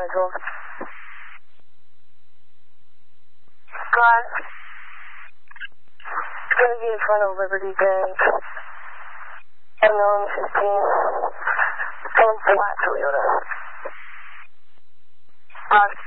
Mitchell. God. It's going to be in front of Liberty Bank. Unknown 15. From black Toyota.